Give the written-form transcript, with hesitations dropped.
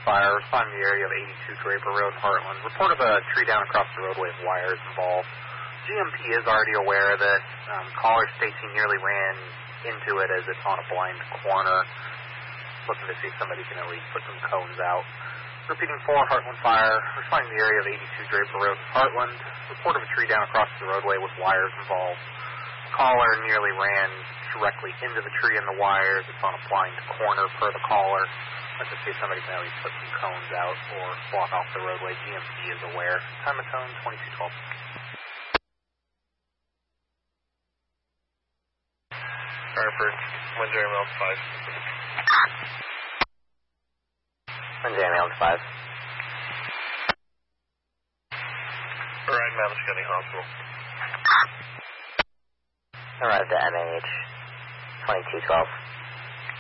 fire. Responding to the area of 82 Draper Road, Heartland. Report of a tree down across the roadway with wires involved. GMP is already aware of this. Caller states he nearly ran into it as it's on a blind corner. Looking to see if somebody can at least put some cones out. Repeating 4, Heartland Fire. Responding to the area of 82 Draper Road, Heartland. Report of a tree down across the roadway with wires involved. Caller nearly ran directly into the tree and the wires. It's on a blind corner per the caller. Let's just see if somebody can at least put some cones out or block off the roadway. GMP is aware. Time of tone 2212. Hartford, 1 Jeremy 5. 1 Jeremy 5. Arrived Madison County Hospital. Arrived at MAH 2212.